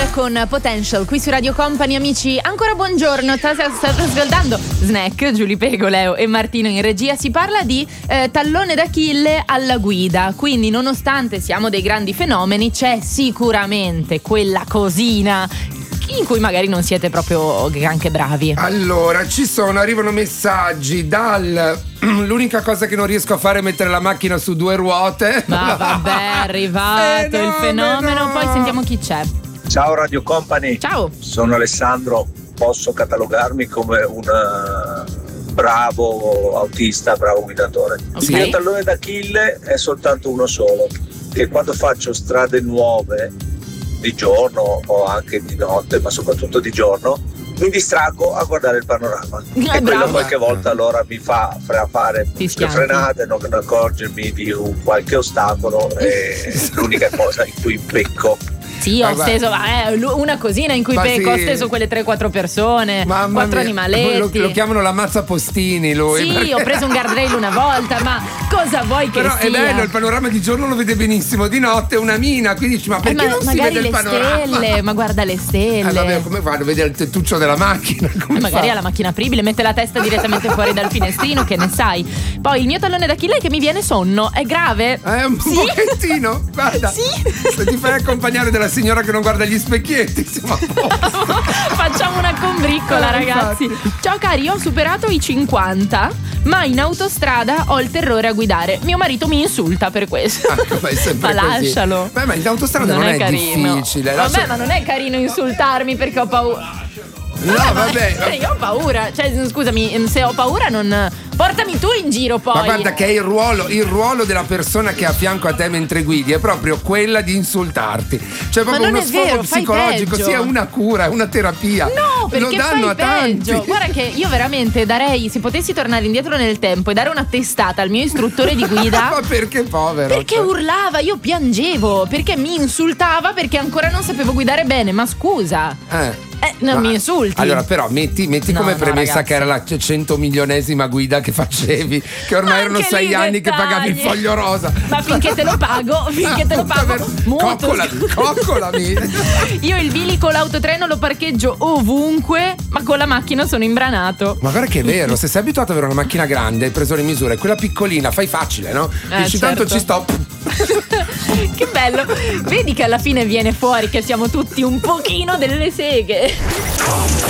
con Potential qui su Radio Company. Amici, ancora buongiorno. State ascoltando Snack, Giulia Pego, Leo e Martino in regia. Si parla di tallone d'Achille alla guida. Quindi nonostante siamo dei grandi fenomeni, c'è sicuramente quella cosina in cui magari non siete proprio anche bravi. Allora, arrivano messaggi l'unica cosa che non riesco a fare è mettere la macchina su 2 ruote. Ma vabbè, è arrivato il fenomeno. Poi sentiamo chi c'è. Ciao Radio Company. Ciao. Sono Alessandro. Posso catalogarmi come un bravo autista, bravo guidatore. Okay. Il mio tallone d'Achille è soltanto uno solo, che quando faccio strade nuove di giorno o anche di notte, ma soprattutto di giorno, mi distraggo a guardare il panorama e quello bravo. qualche volta allora mi fa fare Ti frenate, non accorgermi di qualche ostacolo, è l'unica cosa in cui pecco. Sì, ho steso una cosina in cui ho steso quelle 3-4 persone, 4 animaletti. Lo chiamano la mazza postini lui. Sì, ho preso un guardrail una volta, ma cosa vuoi che però sia? Però è bello, il panorama di giorno lo vede benissimo, di notte è una mina, quindi dici ma perché non si vede il panorama? Stelle, ma guarda le stelle. Vabbè, come fanno a vedere il tettuccio della macchina? Magari ha la macchina apribile, mette la testa direttamente fuori dal finestrino, che ne sai. Poi il mio tallone d'Achille è che mi viene sonno, è grave? Un pochettino, guarda. Sì. Se ti fai accompagnare dalla signora che non guarda gli specchietti, siamo a posto. Facciamo una combriccola, ragazzi. Ciao cari, ho superato i 50, ma in autostrada ho il terrore a guidare. Mio marito mi insulta per questo. Ma è sempre ma così. lascialo. Beh, ma in autostrada non è carino. difficile. Vabbè, ma non è carino insultarmi perché ho paura. No, vabbè. Io ho paura. Cioè, scusami, se ho paura non. Portami tu in giro poi. Ma guarda che è il ruolo della persona che è a fianco a te mentre guidi è proprio quella di insultarti. Cioè proprio uno sfogo psicologico, sia una cura, una terapia. No, perché lo danno a tanti. Guarda che io veramente darei, se potessi tornare indietro nel tempo e dare una testata al mio istruttore di guida. Ma perché povero? Perché urlava, io piangevo, perché mi insultava perché ancora non sapevo guidare bene, ma scusa. Non mi insulti. Allora, però, metti come premessa ragazzi, che era la 100 milionesima guida che facevi, che ormai erano 6 anni che pagavi il foglio rosa. Ma finché te lo pago, Coccolami. Io il bilico, l'autotreno lo parcheggio ovunque, ma con la macchina sono imbranato. Ma guarda che è vero, se sei abituato ad avere una macchina grande, hai preso le misure, quella piccolina fai facile, no? Dici certo. Tanto ci sto. Che bello. Vedi che alla fine viene fuori che siamo tutti un pochino delle seghe.